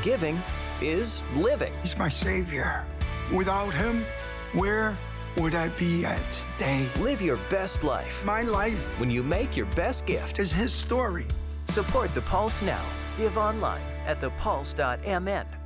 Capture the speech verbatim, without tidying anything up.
giving is living. He's my savior. Without him, where would I be at today? Live your best life My life when you make your best gift. is his story. Support the Pulse now. Give online at the pulse dot m n.